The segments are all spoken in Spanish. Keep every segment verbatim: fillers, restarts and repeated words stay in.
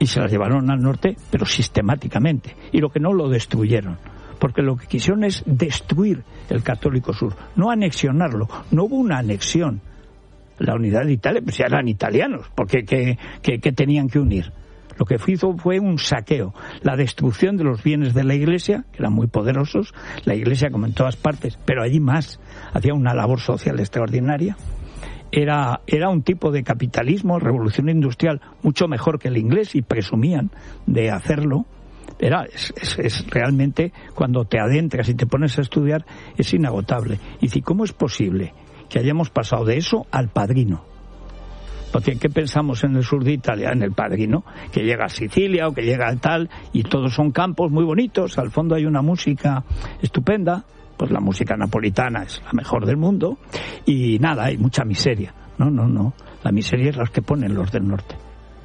y se las llevaron al norte, pero sistemáticamente, y lo que no lo destruyeron, porque lo que quisieron es destruir el católico sur, no anexionarlo. No hubo una anexión. La unidad de Italia, pues ya eran italianos, porque ¿qué, qué, qué tenían que unir? Lo que hizo fue un saqueo, la destrucción de los bienes de la Iglesia, que eran muy poderosos, la Iglesia como en todas partes, pero allí más, hacía una labor social extraordinaria. Era, era un tipo de capitalismo, revolución industrial, mucho mejor que el inglés, y presumían de hacerlo. Era, es, es, es realmente, cuando te adentras y te pones a estudiar, es inagotable. Y dice, ¿cómo es posible que hayamos pasado de eso al Padrino? Porque ¿qué pensamos en el sur de Italia? En el Padrino, que llega a Sicilia o que llega al tal, y todos son campos muy bonitos, al fondo hay una música estupenda, pues la música napolitana es la mejor del mundo, y nada, hay mucha miseria. No, no, no, la miseria es la que ponen los del norte.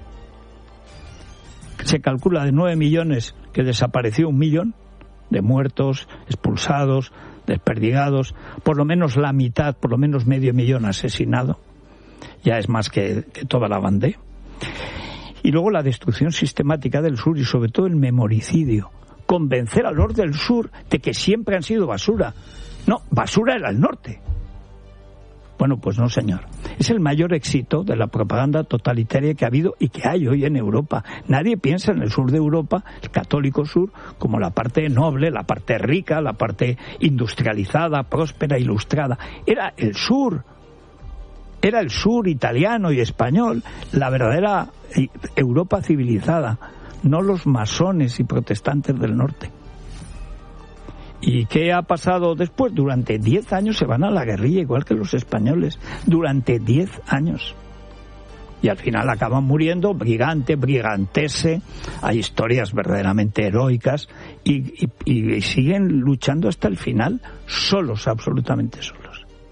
Se calcula de nueve millones que desapareció un millón de muertos, expulsados, desperdigados, por lo menos la mitad, por lo menos medio millón asesinado. Ya es más que, que toda la Vendée. Y luego la destrucción sistemática del sur y sobre todo el memoricidio. Convencer a los del sur de que siempre han sido basura. No, basura era el norte. Bueno, pues no, señor. Es el mayor éxito de la propaganda totalitaria que ha habido y que hay hoy en Europa. Nadie piensa en el sur de Europa, el católico sur, como la parte noble, la parte rica, la parte industrializada, próspera, ilustrada. Era el sur. Era el sur italiano y español, la verdadera Europa civilizada, no los masones y protestantes del norte. ¿Y qué ha pasado después? Durante diez años se van a la guerrilla, igual que los españoles, durante diez años. Y al final acaban muriendo, brigante, brigantese, hay historias verdaderamente heroicas, y, y, y siguen luchando hasta el final, solos, absolutamente solos.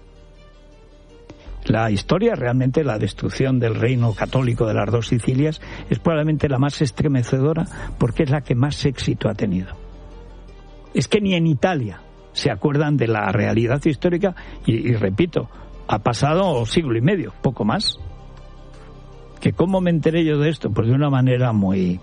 La historia, realmente, la destrucción del reino católico de las dos Sicilias, es probablemente la más estremecedora porque es la que más éxito ha tenido. Es que ni en Italia se acuerdan de la realidad histórica y, y repito, ha pasado siglo y medio, poco más. ¿Que cómo me enteré yo de esto? Pues de una manera muy...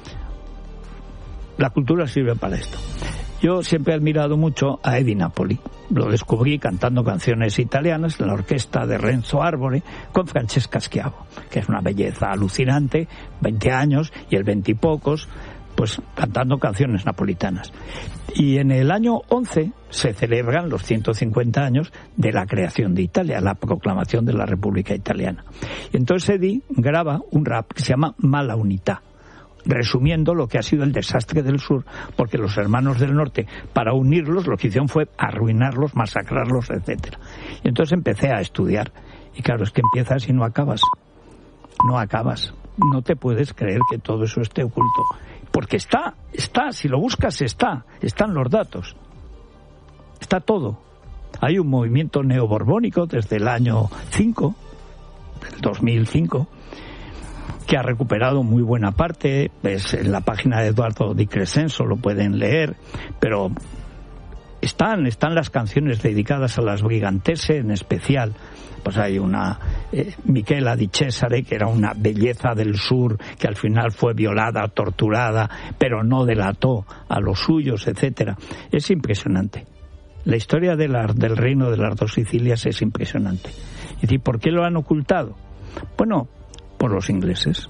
La cultura sirve para esto. Yo siempre he admirado mucho a Eddie Napoli. Lo descubrí cantando canciones italianas en la orquesta de Renzo Arbore con Francesca Schiavo, que es una belleza alucinante, veinte años y el veintipocos, pues cantando canciones napolitanas. Y en el año once se celebran los ciento cincuenta años de la creación de Italia, la proclamación de la República Italiana. Y entonces Eddie graba un rap que se llama Mala Unità, resumiendo lo que ha sido el desastre del sur, porque los hermanos del norte, para unirlos, lo que hicieron fue arruinarlos, masacrarlos, etcétera. Y entonces empecé a estudiar, y claro, es que empiezas y no acabas, no acabas, no te puedes creer que todo eso esté oculto, porque está, está, si lo buscas está, están los datos, está todo. Hay un movimiento neoborbónico desde el año cinco, del dos mil cinco, que ha recuperado muy buena parte, pues en la página de Eduardo Di Crescenzo lo pueden leer, pero están, están las canciones dedicadas a las brigantese en especial. Pues hay una eh, Michela di Cesare, que era una belleza del sur, que al final fue violada, torturada, pero no delató a los suyos, etcétera. Es impresionante. La historia de la, del reino de las dos Sicilias es impresionante. Es decir, ¿por qué lo han ocultado? Bueno, por los ingleses.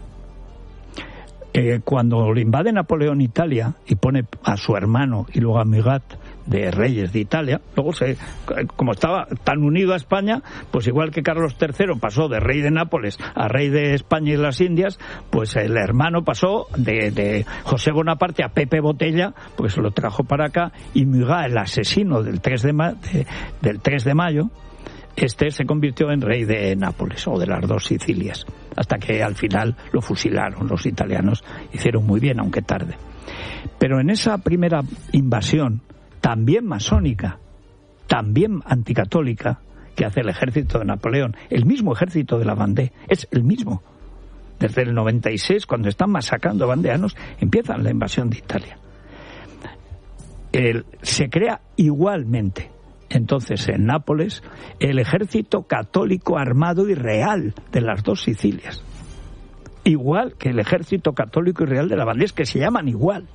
Eh, cuando le invade Napoleón Italia y pone a su hermano y luego a Murat de reyes de Italia, luego se, como estaba tan unido a España, pues igual que Carlos tercero pasó de rey de Nápoles a rey de España y las Indias, pues el hermano pasó de, de José Bonaparte a Pepe Botella, pues se lo trajo para acá, y Murat, el asesino del tres de, ma- de, del tres de mayo, este se convirtió en rey de Nápoles, o de las dos Sicilias, hasta que al final lo fusilaron. Los italianos hicieron muy bien, aunque tarde. Pero en esa primera invasión, también masónica, también anticatólica, que hace el ejército de Napoleón, el mismo ejército de la Vendée, es el mismo. Desde el noventa y seis, cuando están masacrando vandeanos, empiezan la invasión de Italia. El, se crea igualmente entonces en Nápoles el ejército católico armado y real de las dos Sicilias, igual que el Ejército Católico y Real de la Vendée, es que se llaman igual.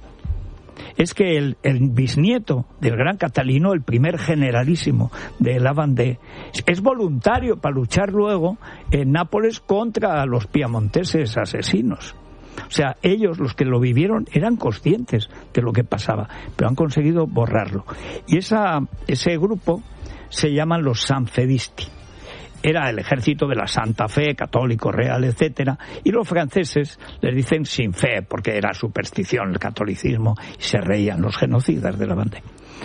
Es que el, el bisnieto del gran Catalino, el primer generalísimo de la Vendée, es voluntario para luchar luego en Nápoles contra los piamonteses asesinos. O sea, ellos, los que lo vivieron, eran conscientes de lo que pasaba, pero han conseguido borrarlo. Y esa, ese grupo se llaman los Sanfedisti. Era el ejército de la Santa Fe, católico, real, etcétera, y los franceses les dicen sin fe, porque era superstición el catolicismo, y se reían los genocidas de la Vendée.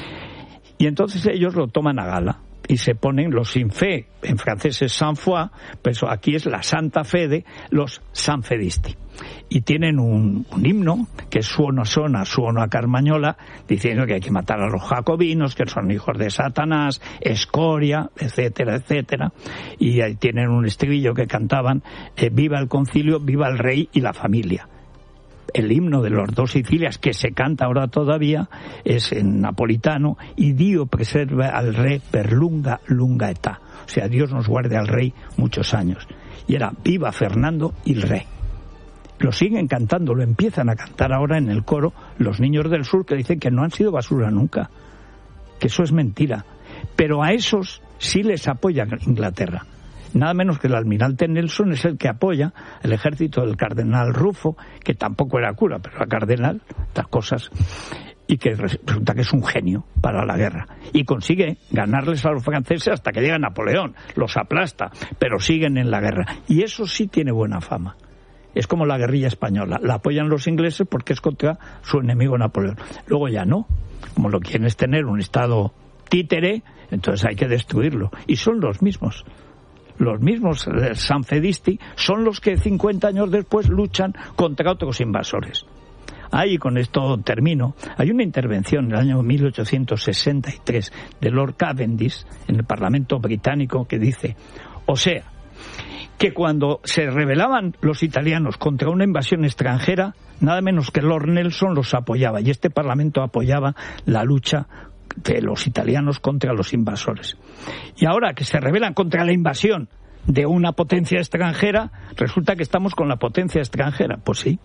Y entonces ellos lo toman a gala, y se ponen los sin fe, en francés es sans foi, pues aquí es la Santa Fe de los Sanfedisti. Y tienen un, un himno, que es Suono Sona, Suono a Carmañola, diciendo que hay que matar a los jacobinos, que son hijos de Satanás, escoria, etcétera, etcétera. Y ahí tienen un estribillo que cantaban, eh, viva el concilio, viva el rey y la familia. El himno de los dos Sicilias, que se canta ahora todavía, es en napolitano, y Dio preserva al re per lunga, lunga età. O sea, Dios nos guarde al rey muchos años. Y era viva Fernando y el rey. Lo siguen cantando, lo empiezan a cantar ahora en el coro los niños del sur, que dicen que no han sido basura nunca, que eso es mentira. Pero a esos sí les apoya Inglaterra. Nada menos que el almirante Nelson es el que apoya el ejército del cardenal Rufo, que tampoco era cura, pero era cardenal, estas cosas, y que resulta que es un genio para la guerra. Y consigue ganarles a los franceses hasta que llega Napoleón, los aplasta, pero siguen en la guerra. Y eso sí tiene buena fama. Es como la guerrilla española, la apoyan los ingleses porque es contra su enemigo Napoleón. Luego ya no, como lo quieren es tener un estado títere, entonces hay que destruirlo. Y son los mismos. Los mismos Sanfedisti son los que cincuenta años después luchan contra otros invasores. Ahí, con esto termino, hay una intervención en el año mil ochocientos sesenta y tres de Lord Cavendish en el Parlamento británico que dice, o sea, que cuando se rebelaban los italianos contra una invasión extranjera, nada menos que Lord Nelson los apoyaba, y este Parlamento apoyaba la lucha de los italianos contra los invasores. Y ahora que se rebelan contra la invasión de una potencia extranjera, resulta que estamos con la potencia extranjera. Pues sí.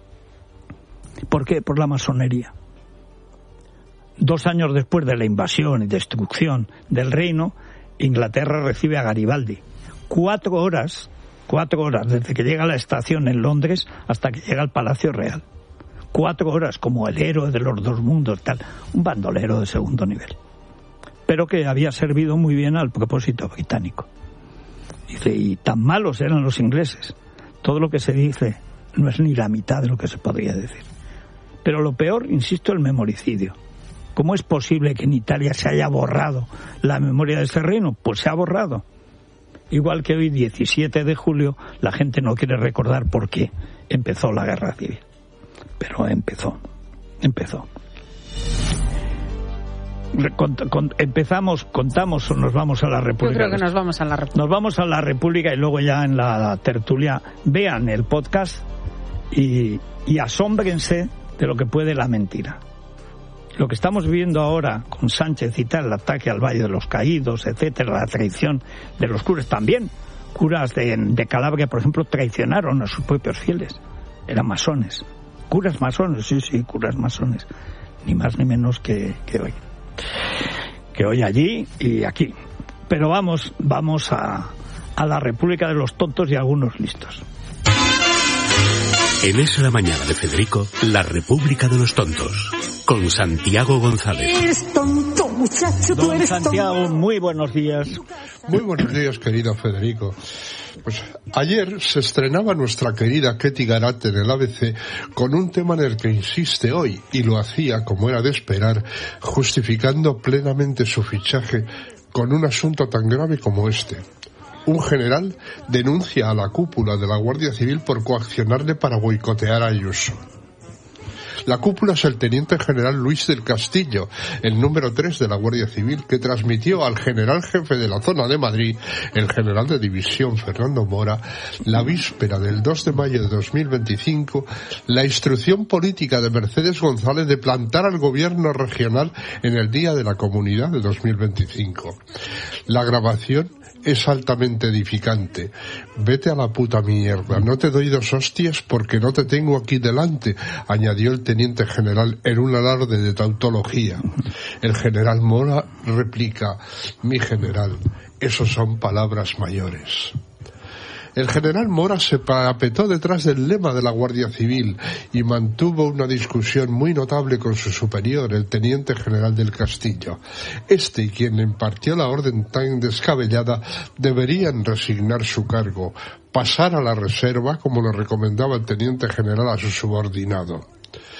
¿Por qué? Por la masonería. Dos años después de la invasión y destrucción del reino, Inglaterra recibe a Garibaldi. Cuatro horas, cuatro horas desde que llega a la estación en Londres hasta que llega al Palacio Real. Cuatro horas como el héroe de los dos mundos, tal, un bandolero de segundo nivel, pero que había servido muy bien al propósito británico. Dice, y tan malos eran los ingleses, todo lo que se dice no es ni la mitad de lo que se podría decir. Pero lo peor, insisto, el memoricidio. ¿Cómo es posible que en Italia se haya borrado la memoria de ese reino? Pues se ha borrado. Igual que hoy, diecisiete de julio, la gente no quiere recordar por qué empezó la guerra civil. Pero empezó, empezó. Cont, cont, empezamos, contamos o nos vamos a la República. Yo creo que nos vamos a la República. Nos vamos a la República y luego ya en la tertulia vean el podcast y, y asómbrense de lo que puede la mentira. Lo que estamos viviendo ahora con Sánchez y tal, el ataque al Valle de los Caídos, etcétera, la traición de los curas también. Curas de, de Calabria, por ejemplo, traicionaron a sus propios fieles. Eran masones. Curas masones, sí, sí, curas masones. Ni más ni menos que, que hoy. Que hoy allí y aquí. Pero vamos, vamos a, a la República de los tontos y algunos listos. En Es la Mañana de Federico, la República de los Tontos, con Santiago González. Eres tonto, muchacho, tú eres Don Santiago, tonto. muy buenos días. Muy buenos días, querido Federico. Pues ayer se estrenaba nuestra querida Ketty Garat en el A B C con un tema en el que insiste hoy, y lo hacía, como era de esperar, justificando plenamente su fichaje con un asunto tan grave como este. Un general denuncia a la cúpula de la Guardia Civil por coaccionarle para boicotear a Ayuso. La cúpula es el teniente general Luis del Castillo, el número tres de la Guardia Civil, que transmitió al general jefe de la zona de Madrid, el general de división Fernando Mora, la víspera del dos de mayo de dos mil veinticinco, la instrucción política de Mercedes González de plantar al gobierno regional en el Día de la Comunidad de dos mil veinticinco. La grabación es altamente edificante. Vete a la puta mierda, no te doy dos hostias porque no te tengo aquí delante, añadió el teniente general en un alarde de tautología. El general Mora replica: mi general, esos son palabras mayores. El general Mora se parapetó detrás del lema de la Guardia Civil y mantuvo una discusión muy notable con su superior, el teniente general del Castillo. Este, quien le impartió la orden tan descabellada, deberían resignar su cargo, pasar a la reserva, como le recomendaba el teniente general a su subordinado.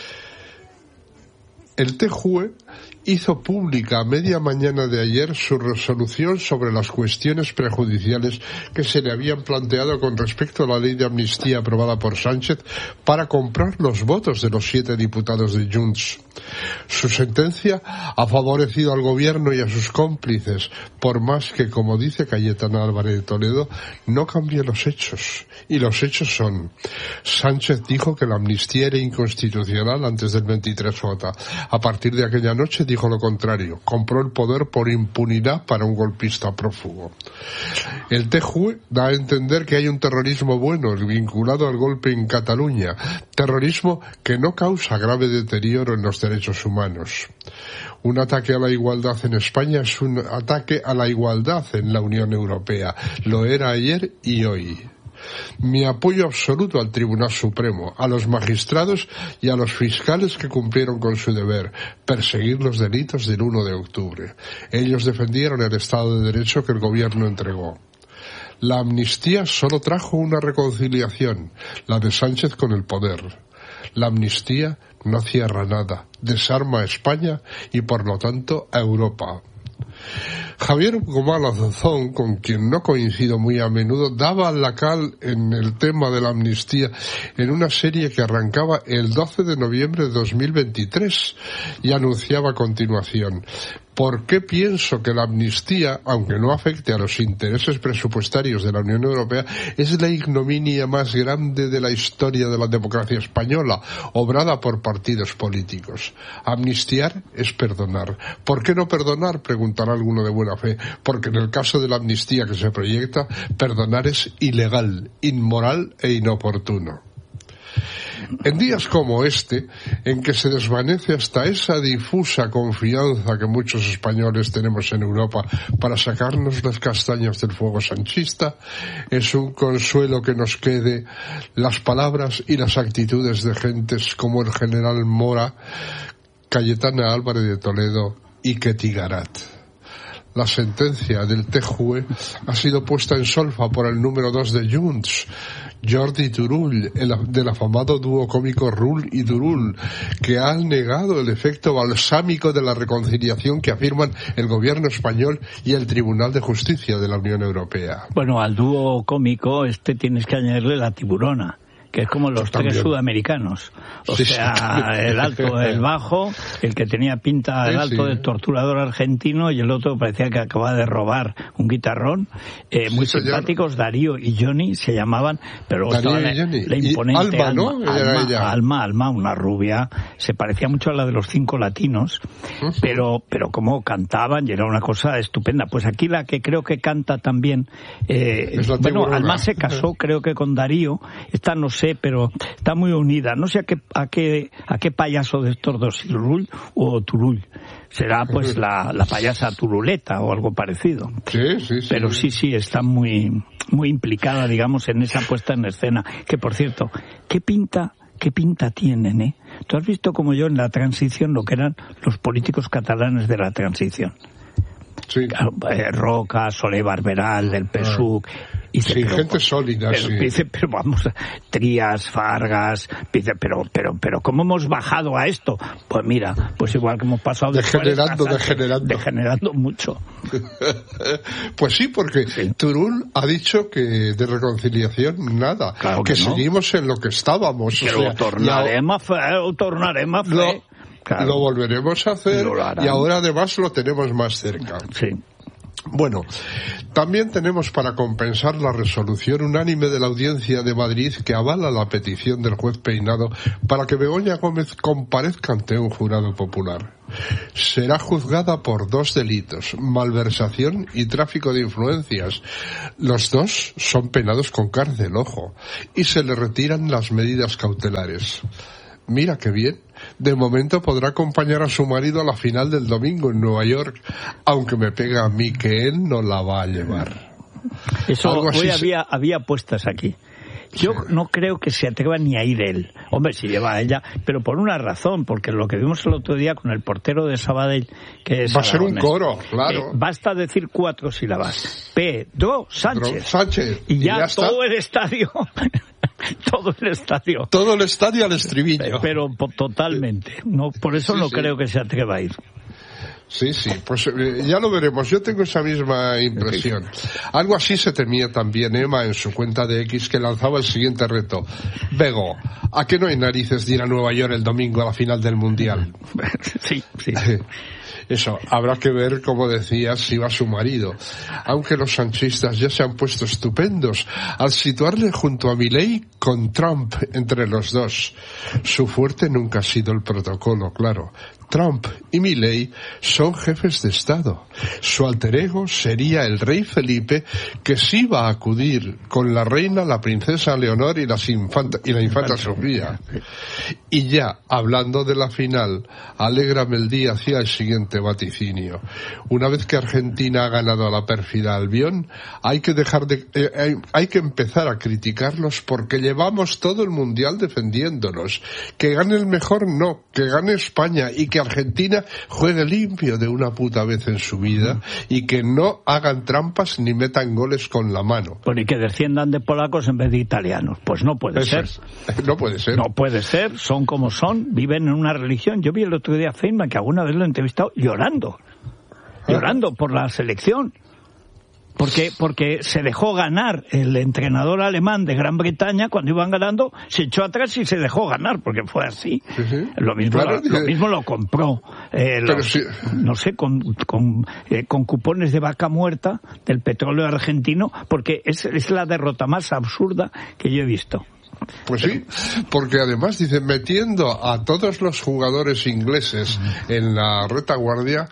El T J U E hizo pública a media mañana de ayer su resolución sobre las cuestiones prejudiciales que se le habían planteado con respecto a la ley de amnistía aprobada por Sánchez para comprar los votos de los siete diputados de Junts. Su sentencia ha favorecido al gobierno y a sus cómplices, por más que, como dice Cayetana Álvarez de Toledo, no cambie los hechos. Y los hechos son: Sánchez dijo que la amnistía era inconstitucional antes del veintitrés J. A partir de aquella noche dijo lo contrario. Compró el poder por impunidad para un golpista prófugo. El T J U E da a entender que hay un terrorismo bueno vinculado al golpe en Cataluña, terrorismo que no causa grave deterioro en los derechos humanos. Un ataque a la igualdad en España es un ataque a la igualdad en la Unión Europea. Lo era ayer y hoy. Mi apoyo absoluto al Tribunal Supremo, a los magistrados y a los fiscales que cumplieron con su deber, perseguir los delitos del uno de octubre. Ellos defendieron el Estado de Derecho que el gobierno entregó. La amnistía solo trajo una reconciliación, la de Sánchez con el poder. La amnistía no cierra nada, desarma a España y por lo tanto a Europa. Javier Gomá Azozón, con quien no coincido muy a menudo, daba la cal en el tema de la amnistía en una serie que arrancaba el doce de noviembre de dos mil veintitrés y anunciaba a continuación: ¿por qué pienso que la amnistía, aunque no afecte a los intereses presupuestarios de la Unión Europea, es la ignominia más grande de la historia de la democracia española, obrada por partidos políticos? Amnistiar es perdonar. ¿Por qué no perdonar?, preguntará alguno de buena fe. Porque en el caso de la amnistía que se proyecta, perdonar es ilegal, inmoral e inoportuno. En días como este, en que se desvanece hasta esa difusa confianza que muchos españoles tenemos en Europa para sacarnos las castañas del fuego sanchista, es un consuelo que nos quede las palabras y las actitudes de gentes como el general Mora, Cayetana Álvarez de Toledo y Ketty Garat. La sentencia del T J U E ha sido puesta en solfa por el número dos de Junts, Jordi Turull, el, del afamado dúo cómico Rull y Turull, que ha negado el efecto balsámico de la reconciliación que afirman el gobierno español y el Tribunal de Justicia de la Unión Europea. Bueno, al dúo cómico este tienes que añadirle la tiburona, que es como los tres sudamericanos. O sí, sea, sí. El alto, el bajo, el que tenía pinta, el alto sí. del torturador argentino, y el otro parecía que acababa de robar un guitarrón. Eh, muy sí, simpáticos, señor. Darío y Johnny se llamaban, pero Darío la, y Johnny. la imponente y Alma, ¿no? Alma, Era Alma, ella. Alma, Alma, una rubia, se parecía mucho a la de los cinco latinos, uh-huh. pero pero como cantaban y era una cosa estupenda. Pues aquí la que creo que canta también, eh, bueno, Alma se casó creo que con Darío, esta no sé, pero está muy unida. No sé a qué a qué a qué payaso de estos dos, Turull o Turull. Será pues la, la payasa Turuleta o algo parecido. Sí, sí, sí. Pero sí, sí, está muy muy implicada, digamos, en esa puesta en escena. Que por cierto, ¿qué pinta qué pinta tienen, eh? Tú has visto como yo en la transición lo que eran los políticos catalanes de la transición. Sí. Eh, Roca, Soler Barberal, del P S U C. Ah. Dice, sí, pero, gente sólida, pero, sí. Dice, pero vamos, Trías, Fargas, dice, pero, pero, pero, ¿cómo hemos bajado a esto? Pues mira, pues igual que hemos pasado de degenerando, degenerando. Degenerando mucho. Pues sí, porque sí. Turull ha dicho que de reconciliación nada, claro que, que no. Seguimos en lo que estábamos. Que o sea, lo tornaremos a fe, lo tornaremos a fe. Lo, claro. Lo volveremos a hacer y ahora además lo tenemos más cerca. Sí. Bueno, también tenemos para compensar la resolución unánime de la Audiencia de Madrid que avala la petición del juez Peinado para que Begoña Gómez comparezca ante un jurado popular. Será juzgada por dos delitos, malversación y tráfico de influencias. Los dos son penados con cárcel, ojo, y se le retiran las medidas cautelares. Mira qué bien. De momento podrá acompañar a su marido a la final del domingo en Nueva York, aunque me pega a mí que él no la va a llevar. Eso hoy había, se... había apuestas aquí. Yo sí. no creo que se atreva ni a ir él. Hombre, si lleva a ella, pero por una razón, porque lo que vimos el otro día con el portero de Sabadell, que es va a ser un coro, claro. Eh, basta decir cuatro sílabas. Pedro Sánchez. Pedro Sánchez. Y ya, y ya todo está. el estadio... todo el estadio. Todo el estadio al estribillo. Pero, pero totalmente. No, por eso sí, no sí. creo que se atreva a ir. Sí, sí, pues eh, ya lo veremos. Yo tengo esa misma impresión. Algo así se temía también Emma en su cuenta de X, que lanzaba el siguiente reto. Bego, ¿a qué no hay narices de ir a Nueva York el domingo a la final del Mundial? Sí, sí. Eso, habrá que ver, como decías, si va su marido. Aunque los sanchistas ya se han puesto estupendos al situarle junto a Milei con Trump entre los dos. Su fuerte nunca ha sido el protocolo, claro. Trump y Milei son jefes de Estado. Su alter ego sería el rey Felipe, que sí va a acudir con la reina, la princesa Leonor y, las infanta, y la infanta Sofía. Y ya, hablando de la final, alégrame el día hacia el siguiente vaticinio. Una vez que Argentina ha ganado a la pérfida Albión, hay que dejar de, eh, hay, hay que empezar a criticarlos porque llevamos todo el mundial defendiéndonos. Que gane el mejor, no, que gane España y que Argentina juegue limpio de una puta vez en su vida y que no hagan trampas ni metan goles con la mano. Bueno, y que desciendan de polacos en vez de italianos. Pues no puede Eso ser. Es. No puede ser. No puede ser, son como son, viven en una religión. Yo vi el otro día a Feynman, que alguna vez lo he entrevistado, llorando. Llorando por la selección. Porque, porque se dejó ganar el entrenador alemán de Gran Bretaña cuando iban ganando, se echó atrás y se dejó ganar, porque fue así. Sí, sí. Lo mismo, claro, lo, lo mismo lo compró, eh, los, sí. no sé, con, con, eh, con cupones de vaca muerta del petróleo argentino, porque es, es la derrota más absurda que yo he visto. Pues sí, porque además dicen, metiendo a todos los jugadores ingleses en la retaguardia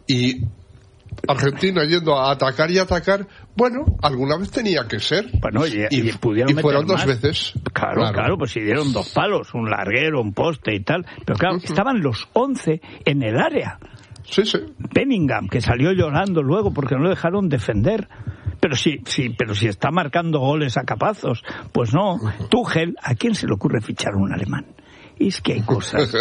y Argentina yendo a atacar y atacar, bueno, alguna vez tenía que ser. Bueno, y, y, y, pudieron y fueron meter dos más. veces. Claro, claro, claro, pues si dieron dos palos, un larguero, un poste y tal. Pero claro, uh-huh. estaban los once en el área. Sí, sí. Bellingham, que salió llorando luego porque no lo dejaron defender. Pero sí, sí, pero si está marcando goles a capazos, pues no. Uh-huh. Tuchel, ¿a quién se le ocurre fichar un alemán? Es que hay cosas.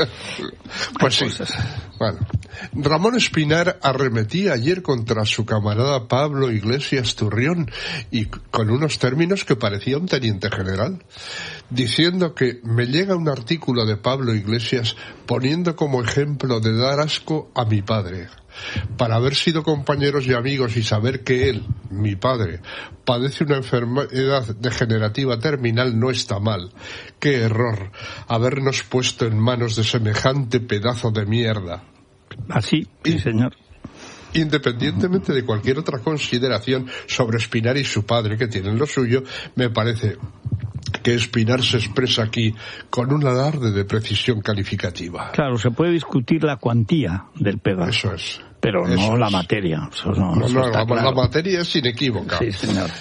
Pues hay sí. Cosas. Bueno, Ramón Espinar arremetía ayer contra su camarada Pablo Iglesias Turrión y con unos términos que parecía un teniente general, diciendo que me llega un artículo de Pablo Iglesias poniendo como ejemplo de dar asco a mi padre. Para haber sido compañeros y amigos y saber que él, mi padre, padece una enfermedad degenerativa terminal no está mal. ¡Qué error habernos puesto en manos de semejante pedazo de mierda! Así, sí, y, señor. Independientemente de cualquier otra consideración sobre Espinar y su padre, que tienen lo suyo, me parece que Espinar se expresa aquí con un alarde de precisión calificativa. Claro, se puede discutir la cuantía del pedazo. Eso es. Pero Eso no es. la materia. Eso no, no, eso no está la, claro. la materia es inequívoca. Sí, señor.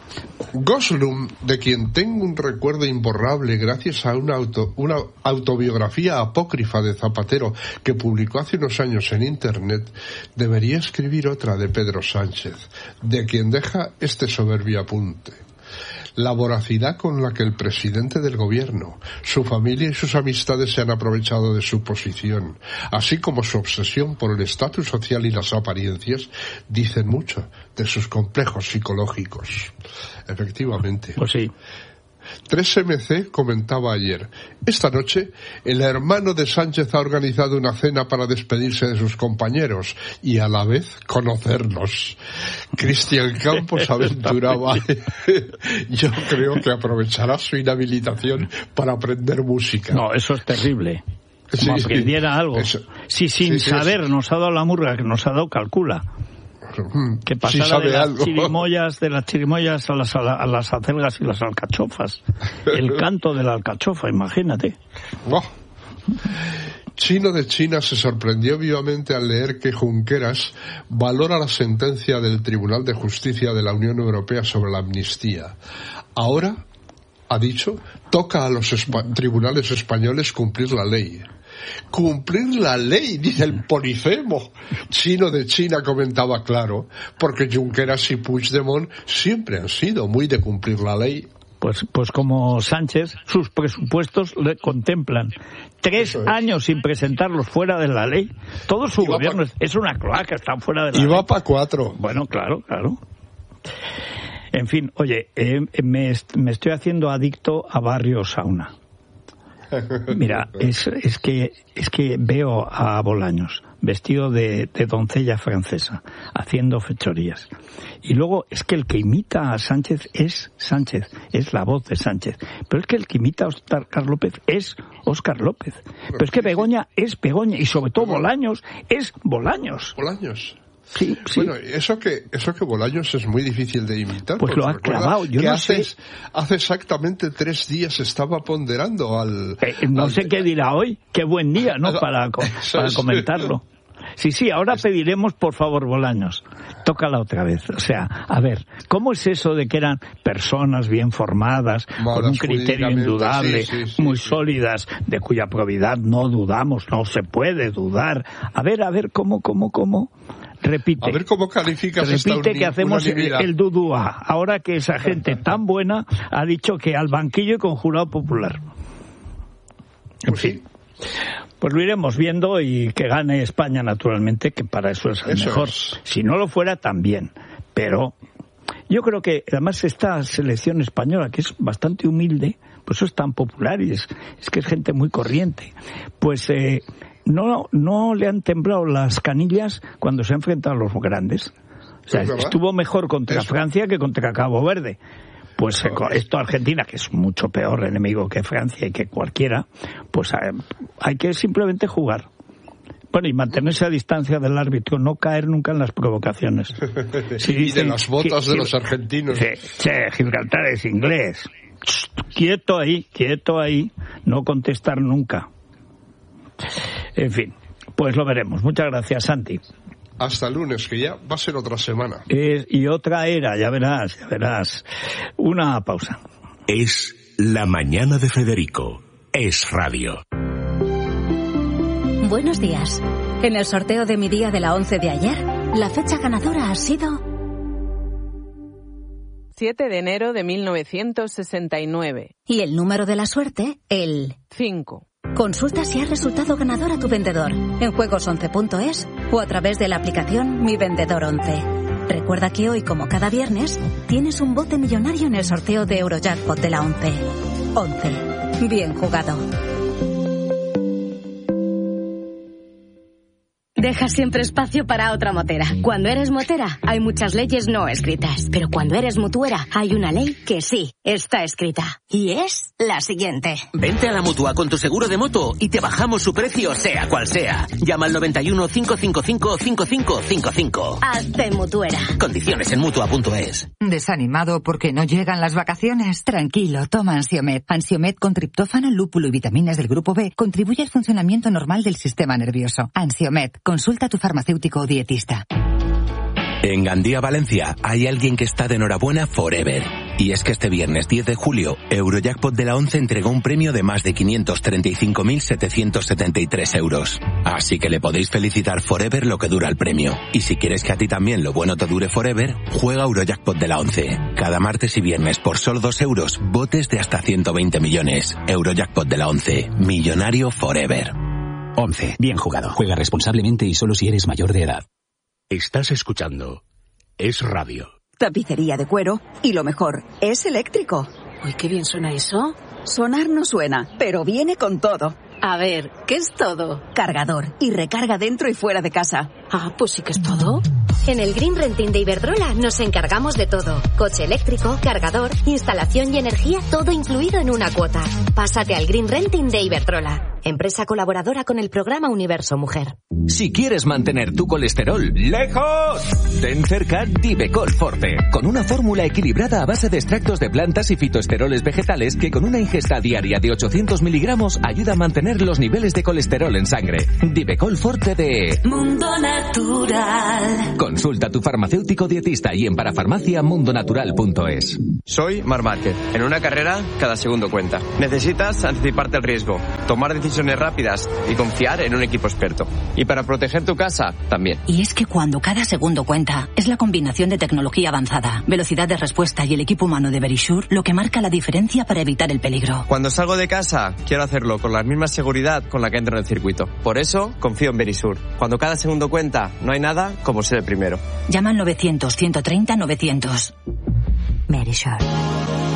Goslum, de quien tengo un recuerdo imborrable gracias a una, auto, una autobiografía apócrifa de Zapatero que publicó hace unos años en Internet, debería escribir otra de Pedro Sánchez, de quien deja este soberbio apunte. La voracidad con la que el presidente del gobierno, su familia y sus amistades se han aprovechado de su posición, así como su obsesión por el estatus social y las apariencias, dicen mucho de sus complejos psicológicos. Efectivamente. Pues sí. tres eme ce comentaba ayer, esta noche el hermano de Sánchez ha organizado una cena para despedirse de sus compañeros y a la vez conocerlos. Cristian Campos aventuraba, yo creo que aprovechará su inhabilitación para aprender música. No, eso es terrible. Como Sí, aprendiera algo. eso. Si sin Sí, sí, saber eso. nos ha dado la murga que nos ha dado, calcula. Que pasara sí sabe de las algo. chirimoyas, de las chirimoyas a las, a las acelgas y las alcachofas. El canto de la alcachofa, imagínate. Oh. Chino de China se sorprendió vivamente al leer que Junqueras valora la sentencia del Tribunal de Justicia de la Unión Europea sobre la amnistía. Ahora, ha dicho, toca a los espa- tribunales españoles cumplir la ley. Cumplir la ley, dice el Polifemo. Chino de China comentaba claro, porque Junqueras y Puigdemont siempre han sido muy de cumplir la ley. Pues, pues como Sánchez, sus presupuestos le contemplan tres es. años sin presentarlos fuera de la ley. Todo su gobierno pa... es una cloaca, están fuera de la y ley. Y va para cuatro. Bueno, claro, claro. En fin, oye, eh, me, me estoy haciendo adicto a Barrio Sauna. Mira, es, es que es que veo a Bolaños vestido de, de doncella francesa haciendo fechorías, y luego es que el que imita a Sánchez es Sánchez, es la voz de Sánchez, pero es que el que imita a Óscar López es Óscar López, pero es que Begoña es Begoña, y sobre todo Bolaños es Bolaños. Bolaños. Sí, sí. Bueno, eso que eso que Bolaños es muy difícil de imitar. Pues lo ha clavado. Yo que no hace, sé. hace exactamente tres días estaba ponderando al... Eh, no al, sé qué dirá hoy. Qué buen día, ¿no? Para, para comentarlo. Sí, sí, ahora pediremos, por favor, Bolaños, tócala otra vez. O sea, a ver, ¿cómo es eso de que eran personas bien formadas, Malas, con un criterio indudable, sí, sí, sí, muy sí. sólidas, de cuya probidad no dudamos, no se puede dudar? A ver, a ver, ¿cómo, cómo, cómo? Repite. A ver cómo calificas Repite esta uni- que hacemos unanimidad. El dudúa. Ahora que esa gente tan buena ha dicho que al banquillo y con jurado popular. En pues fin. Sí. Pues lo iremos viendo, y que gane España, naturalmente, que para eso es el eso mejor. Es. Si no lo fuera, también. Pero yo creo que además esta selección española, que es bastante humilde, pues eso es tan popular y es, es que es gente muy corriente, pues eh, no, no le han temblado las canillas cuando se ha enfrentado a los grandes. O sea, estuvo mejor contra eso. Francia que contra Cabo Verde. Pues eh, esto Argentina, que es mucho peor enemigo que Francia y que cualquiera, pues eh, hay que simplemente jugar. Bueno, y mantenerse a distancia del árbitro, no caer nunca en las provocaciones. Si y dicen, de las botas que, de los argentinos. Che, che, Gibraltar es inglés. Quieto ahí, quieto ahí, no contestar nunca. En fin, pues lo veremos. Muchas gracias, Santi. Hasta el lunes, que ya va a ser otra semana. Es, y otra era, ya verás, ya verás. Una pausa. Es La Mañana de Federico. Es radio. Buenos días. En el sorteo de mi día de la once de ayer, la fecha ganadora ha sido... siete de enero de mil novecientos sesenta y nueve. Y el número de la suerte, el... cinco. Consulta si has resultado ganador a tu vendedor en juegos once punto es o a través de la aplicación Mi Vendedor once. Recuerda que hoy, como cada viernes, tienes un bote millonario en el sorteo de Eurojackpot de la once. once. Bien jugado. Deja siempre espacio para otra motera. Cuando eres motera, hay muchas leyes no escritas. Pero cuando eres mutuera, hay una ley que sí está escrita. Y es la siguiente. Vente a la Mutua con tu seguro de moto y te bajamos su precio, sea cual sea. Llama al noventa y uno, cinco cinco cinco, cinco cinco cinco cinco. Hazte mutuera. Condiciones en mutua punto es. ¿Desanimado porque no llegan las vacaciones? Tranquilo, toma Ansiomed. Ansiomed con triptófano, lúpulo y vitaminas del grupo B contribuye al funcionamiento normal del sistema nervioso. Ansiomed. Consulta a tu farmacéutico o dietista. En Gandía, Valencia, hay alguien que está de enhorabuena forever. Y es que este viernes diez de julio, Eurojackpot de la once entregó un premio de más de quinientos treinta y cinco mil setecientos setenta y tres euros. Así que le podéis felicitar forever lo que dura el premio. Y si quieres que a ti también lo bueno te dure forever, juega Eurojackpot de la once. Cada martes y viernes por solo dos euros, botes de hasta ciento veinte millones. Eurojackpot de la once. Millonario forever. once. Bien jugado. Juega responsablemente y solo si eres mayor de edad. Estás escuchando Es Radio. Tapicería de cuero y lo mejor, es eléctrico. Uy, qué bien suena eso. Sonar no suena, pero viene con todo. A ver, ¿qué es todo? Cargador y recarga dentro y fuera de casa. Ah, pues sí que es todo. En el Green Renting de Iberdrola nos encargamos de todo. Coche eléctrico, cargador, instalación y energía, todo incluido en una cuota. Pásate al Green Renting de Iberdrola. empresa colaboradora con el programa Universo Mujer. Si quieres mantener tu colesterol lejos, ten cerca Divecol Forte, con una fórmula equilibrada a base de extractos de plantas y fitoesteroles vegetales que con una ingesta diaria de ochocientos miligramos ayuda a mantener los niveles de colesterol en sangre. Divecol Forte de Mundo Natural. Consulta a tu farmacéutico dietista y en parafarmacia mundonatural punto es. Soy Mar Márquez. En una carrera, cada segundo cuenta. Necesitas anticiparte al riesgo, tomar decisiones rápidas y confiar en un equipo experto. Y para proteger tu casa, también. Y es que cuando cada segundo cuenta, es la combinación de tecnología avanzada, velocidad de respuesta y el equipo humano de Verisure lo que marca la diferencia para evitar el peligro. Cuando salgo de casa, quiero hacerlo con la misma seguridad con la que entro en el circuito. Por eso, confío en Verisure. Cuando cada segundo cuenta, no hay nada como ser el primero. Llama al novecientos, ciento treinta, novecientos. Verisure.